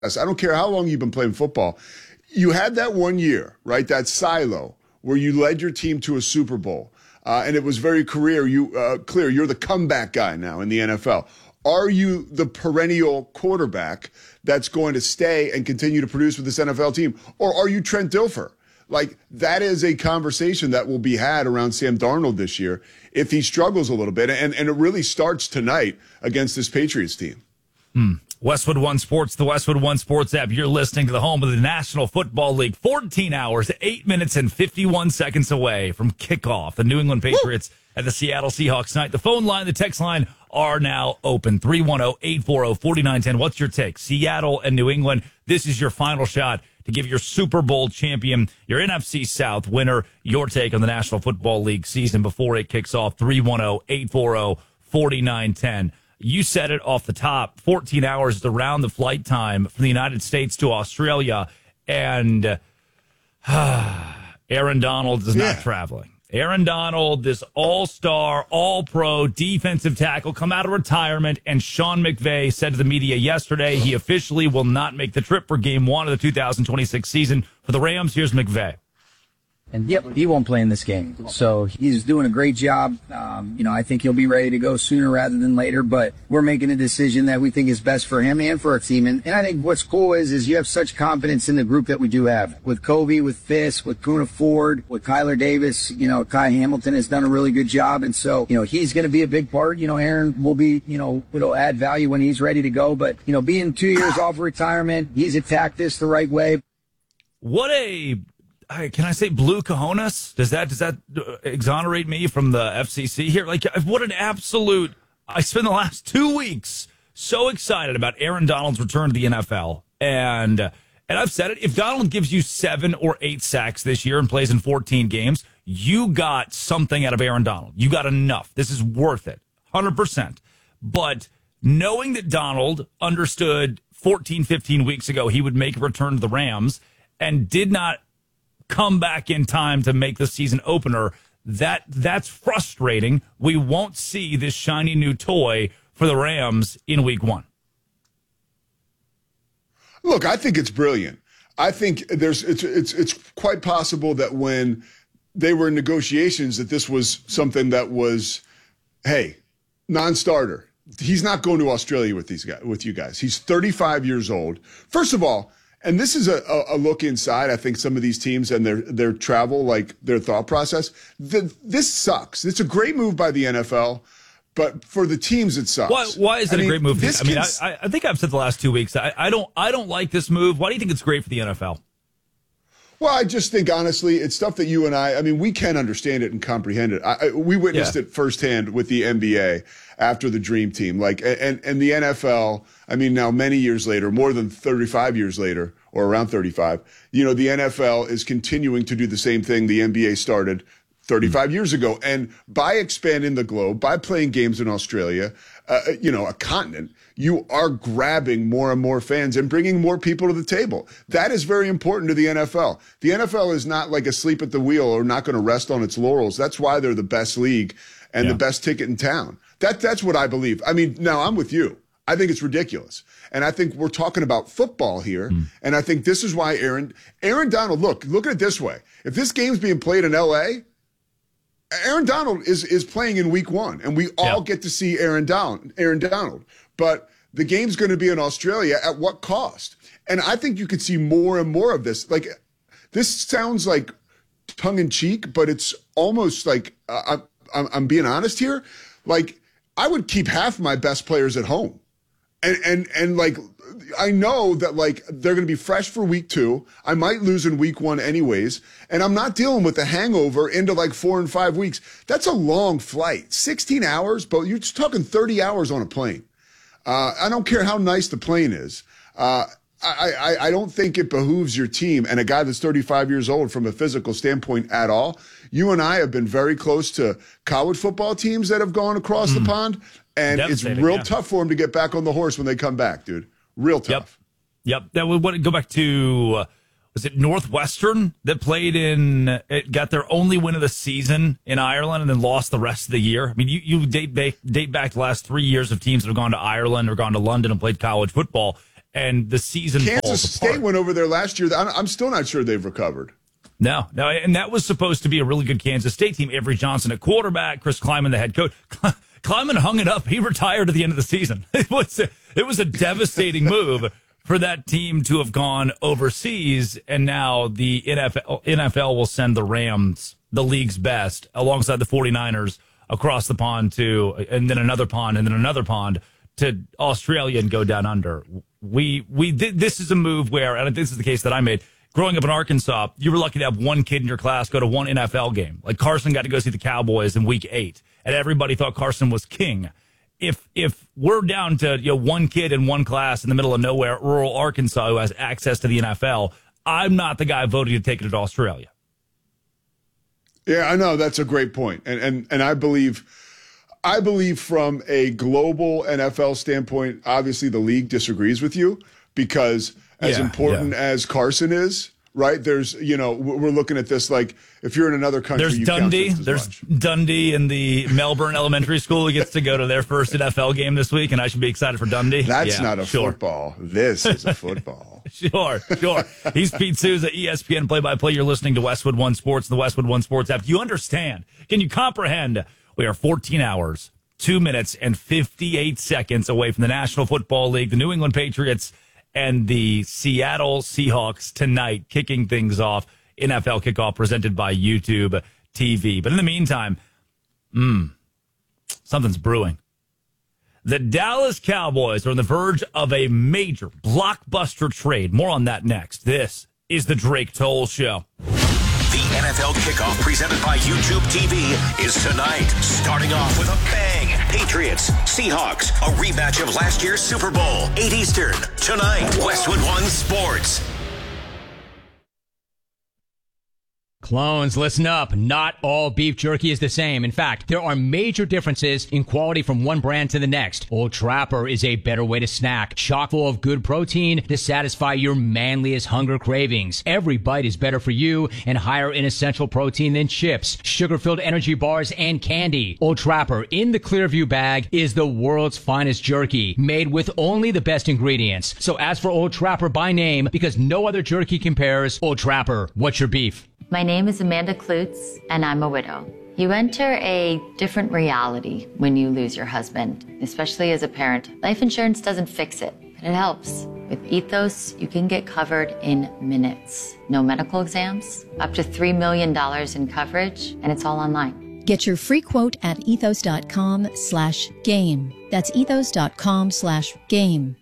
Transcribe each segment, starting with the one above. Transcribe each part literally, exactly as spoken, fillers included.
I don't care how long you've been playing football. You had that one year, right? That silo where you led your team to a Super Bowl. Uh, and it was very career. You uh, clear. You're the comeback guy now in the N F L. Are you the perennial quarterback that's going to stay and continue to produce with this N F L team? Or are you Trent Dilfer? Like, that is a conversation that will be had around Sam Darnold this year if he struggles a little bit. And, and it really starts tonight against this Patriots team. Hmm. Westwood One Sports, the Westwood One Sports app. You're listening to the home of the National Football League. fourteen hours, eight minutes, and fifty-one seconds away from kickoff. The New England Patriots Woo! At the Seattle Seahawks tonight. The phone line, the text line are now open. three one zero, eight four zero, four nine one zero. What's your take? Seattle and New England. This is your final shot to give your Super Bowl champion, your N F C South winner, your take on the National Football League season before it kicks off. three one zero, eight four zero, four nine one zero. You said it off the top. fourteen hours is around the flight time from the United States to Australia. And uh, Aaron Donald is yeah. not traveling. Aaron Donald, this all-star, all-pro defensive tackle, come out of retirement. And Sean McVay said to the media yesterday he officially will not make the trip for game one of the two thousand twenty-six season. For the Rams, here's McVay. And yep, he won't play in this game. So he's doing a great job. Um, you know, I think he'll be ready to go sooner rather than later, but we're making a decision that we think is best for him and for our team. And, and I think what's cool is, is you have such confidence in the group that we do have with Kobe, with Fisk, with Kuna Ford, with Kyler Davis. You know, Kai Hamilton has done a really good job. And so, you know, he's going to be a big part. You know, Aaron will be, you know, it'll add value when he's ready to go. But, you know, being two years off of retirement, he's attacked this the right way. What a, can I say blue cojones? Does that does that exonerate me from the F C C here? Like, what an absolute! I spent the last two weeks so excited about Aaron Donald's return to the N F L, and and I've said it. If Donald gives you seven or eight sacks this year and plays in fourteen games, you got something out of Aaron Donald. You got enough. This is worth it, one hundred percent. But knowing that Donald understood fourteen, fifteen weeks ago he would make a return to the Rams and did not come back in time to make the season opener, that that's frustrating. We won't see this shiny new toy for the Rams in week one. Look, I think it's brilliant. I think there's it's it's it's quite possible that when they were in negotiations that this was something that was, hey, non-starter. He's not going to Australia with these guys, with you guys. He's thirty-five years old. First of all, and this is a, a look inside, I think, some of these teams and their their travel, like their thought process. The, this sucks. It's a great move by the N F L, but for the teams, it sucks. Why, why is it I a mean, great move? I mean, I, I think I've said the last two weeks, I, I don't I don't like this move. Why do you think it's great for the N F L? Well, I just think, honestly, it's stuff that you and I, I mean, we can understand it and comprehend it. I, I, we witnessed yeah. it firsthand with the N B A after the Dream Team. Like, and, and the N F L, I mean, now many years later, more than thirty-five years later, or around thirty-five, you know, the N F L is continuing to do the same thing the N B A started thirty-five mm-hmm. years ago. And by expanding the globe, by playing games in Australia, uh, you know, a continent, you are grabbing more and more fans and bringing more people to the table. That is very important to the N F L. The N F L is not like asleep at the wheel or not going to rest on its laurels. That's why they're the best league and yeah. the best ticket in town. That That's what I believe. I mean, now I'm with you. I think it's ridiculous. And I think we're talking about football here. Mm. And I think this is why Aaron, Aaron Donald, look, look at it this way. If this game's being played in L A, Aaron Donald is, is playing in week one, and we all yeah. get to see Aaron Donald, Aaron Donald. But the game's going to be in Australia at what cost? And I think you could see more and more of this. Like, this sounds like tongue in cheek, but it's almost like uh, I'm, I'm being honest here. Like, I would keep half my best players at home. And, and, and like, I know that, like, they're going to be fresh for week two. I might lose in week one anyways. And I'm not dealing with the hangover into like four and five weeks. That's a long flight. sixteen hours, but you're just talking thirty hours on a plane. Uh, I don't care how nice the plane is. Uh, I, I, I don't think it behooves your team and a guy that's thirty-five years old from a physical standpoint at all. You and I have been very close to college football teams that have gone across mm. the pond. And it's real yeah. tough for them to get back on the horse when they come back, dude. Real tough. Yep. Yep. That would go back to, uh, was it Northwestern that played in, it got their only win of the season in Ireland and then lost the rest of the year? I mean, you, you date back, date back the last three years of teams that have gone to Ireland or gone to London and played college football. and the season Kansas falls State apart. went over there last year. I'm I'm still not sure they've recovered. No, no, and that was supposed to be a really good Kansas State team. Avery Johnson at quarterback, Chris Kleiman the head coach. Kleiman hung it up. He retired at the end of the season. It was a, it was a devastating move for that team to have gone overseas, and now the N F L, N F L will send the Rams, the league's best, alongside the 49ers across the pond to, and then another pond, and then another pond to Australia and go down under. We we did, this is a move where, and this is the case that I made. Growing up in Arkansas, you were lucky to have one kid in your class go to one N F L game. Like Carson got to go see the Cowboys in week eight, and everybody thought Carson was king. If if we're down to you know one kid in one class in the middle of nowhere, rural Arkansas, who has access to the N F L, I'm not the guy voting to take it to Australia. Yeah, I know that's a great point, and and and I believe, I believe from a global N F L standpoint, obviously the league disagrees with you because as yeah, important yeah. as Carson is, right? There's you know we're looking at this like if you're in another country, there's you Dundee, count just as there's much. Dundee in the Melbourne Elementary School who gets to go to their first N F L game this week, and I should be excited for Dundee. That's yeah, not a sure. football. This is a football. Sure, sure. He's Pete Souza, E S P N play-by-play. You're listening to Westwood One Sports, the Westwood One Sports app. Do you understand? Can you comprehend? We are fourteen hours, two minutes, and fifty-eight seconds away from the National Football League, the New England Patriots, and the Seattle Seahawks tonight, kicking things off. N F L kickoff presented by YouTube T V. But in the meantime, mm, something's brewing. The Dallas Cowboys are on the verge of a major blockbuster trade. More on that next. This is the Drake Toll Show. The N F L kickoff presented by YouTube T V is tonight. Starting off with a bang. Patriots, Seahawks, a rematch of last year's Super Bowl. eight Eastern, tonight. Westwood One Sports. Clones, listen up. Not all beef jerky is the same. In fact, there are major differences in quality from one brand to the next. Old Trapper is a better way to snack, chock full of good protein to satisfy your manliest hunger cravings. Every bite is better for you and higher in essential protein than chips, sugar-filled energy bars, and candy. Old Trapper in the Clearview bag is the world's finest jerky, made with only the best ingredients. So ask for Old Trapper by name because no other jerky compares. Old Trapper, what's your beef? My name is Amanda Klutz, and I'm a widow. You enter a different reality when you lose your husband, especially as a parent. Life insurance doesn't fix it, but it helps. With Ethos, you can get covered in minutes. No medical exams, up to three million dollars in coverage, and it's all online. Get your free quote at ethos.com slash game. That's ethos.com slash game.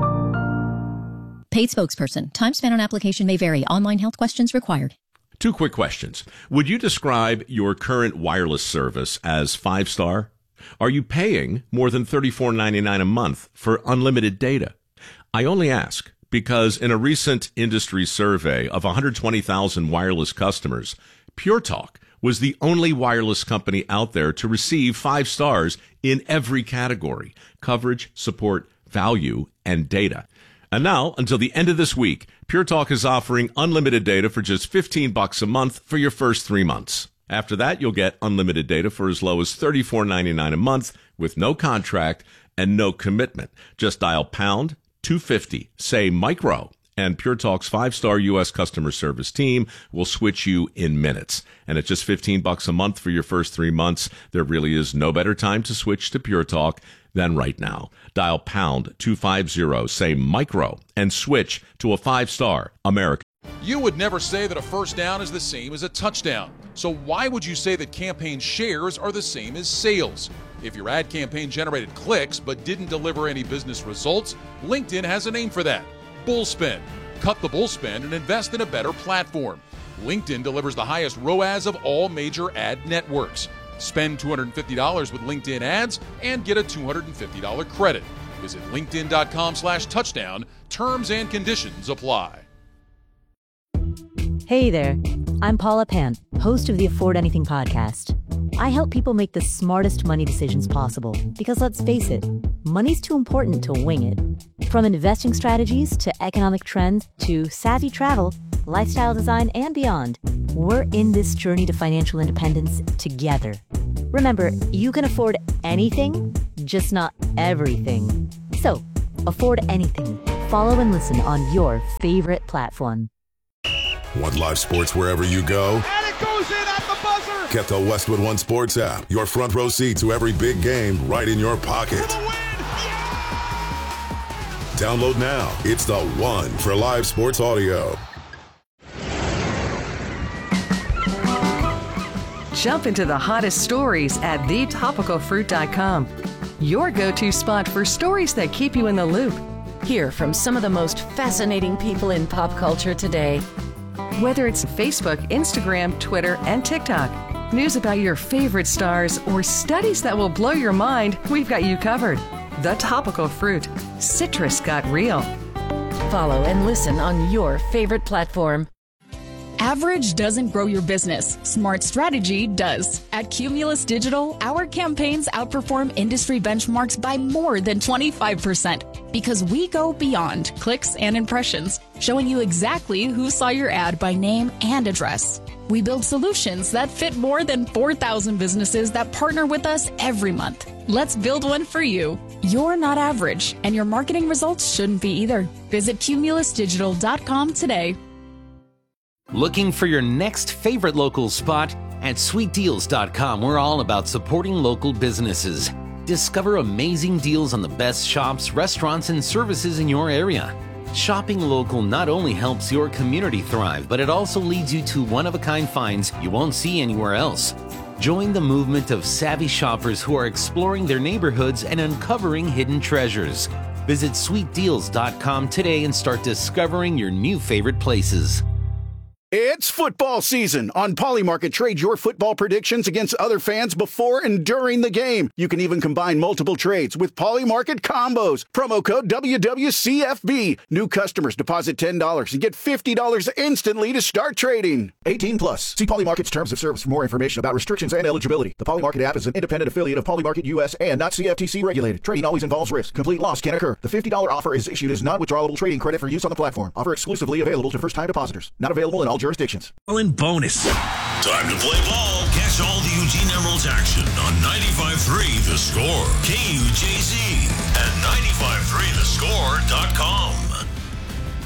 Paid spokesperson. Time spent on application may vary. Online health questions required. Two quick questions. Would you describe your current wireless service as five-star? Are you paying more than thirty-four ninety-nine a month for unlimited data? I only ask because in a recent industry survey of one hundred twenty thousand wireless customers, Pure Talk was the only wireless company out there to receive five stars in every category: coverage, support, value, and data. And now, until the end of this week, Pure Talk is offering unlimited data for just fifteen bucks a month for your first three months. After that, you'll get unlimited data for as low as thirty-four ninety-nine a month with no contract and no commitment. Just dial pound two fifty, say micro, and Pure Talk's five-star U S customer service team will switch you in minutes. And at just fifteen bucks a month for your first three months, there really is no better time to switch to Pure Talk than right now. Dial pound two fifty, say micro, and switch to a five-star American. You would never say that a first down is the same as a touchdown. So why would you say that campaign shares are the same as sales? If your ad campaign generated clicks but didn't deliver any business results, LinkedIn has a name for that: bullspend. Cut the bullspend and invest in a better platform. LinkedIn delivers the highest R O A S of all major ad networks. Spend two hundred fifty dollars with LinkedIn ads and get a two hundred fifty dollars credit. Visit linkedin.com slash touchdown. Terms and conditions apply. Hey there, I'm Paula Pan, host of the Afford Anything podcast. I help people make the smartest money decisions possible because, let's face it, money's too important to wing it. From investing strategies to economic trends to savvy travel, lifestyle design, and beyond, we're in this journey to financial independence together. Remember, you can afford anything, just not everything. So, afford anything Follow and listen on your favorite platform. Want live sports wherever you go? And it goes in at the buzzer! Get the Westwood One Sports app. Your front row seat to every big game right in your pocket. For the win! Download now. It's the one for live sports audio. Jump into the hottest stories at the topical fruit dot com. Your go-to spot for stories that keep you in the loop. Hear from some of the most fascinating people in pop culture today. Whether it's Facebook, Instagram, Twitter, and TikTok, news about your favorite stars, or studies that will blow your mind, we've got you covered. The Topical Fruit. Citrus got real. Follow and listen on your favorite platform. Average doesn't grow your business. Smart strategy does. At Cumulus Digital, our campaigns outperform industry benchmarks by more than twenty-five percent because we go beyond clicks and impressions, showing you exactly who saw your ad by name and address. We build solutions that fit more than four thousand businesses that partner with us every month. Let's build one for you. You're not average, and your marketing results shouldn't be either. Visit cumulus digital dot com today. Looking for your next favorite local spot? At sweet deals dot com, we're all about supporting local businesses. Discover amazing deals on the best shops, restaurants, and services in your area. Shopping local not only helps your community thrive, but it also leads you to one-of-a-kind finds you won't see anywhere else. Join the movement of savvy shoppers who are exploring their neighborhoods and uncovering hidden treasures. Visit sweet deals dot com today and start discovering your new favorite places. It's football season. On Polymarket, trade your football predictions against other fans before and during the game. You can even combine multiple trades with Polymarket combos. Promo code W W C F B. New customers deposit ten dollars and get fifty dollars instantly to start trading. eighteen plus. See Polymarket's terms of service for more information about restrictions and eligibility. The Polymarket app is an independent affiliate of Polymarket U S and not C F T C regulated. Trading always involves risk. Complete loss can occur. The fifty dollars offer is issued as non-withdrawable trading credit for use on the platform. Offer exclusively available to first-time depositors. Not available in all jurisdictions. In bonus. Time to play ball. Catch all the Eugene Emeralds action on ninety-five point three The Score. K U J Z and ninety-five point three the score dot com.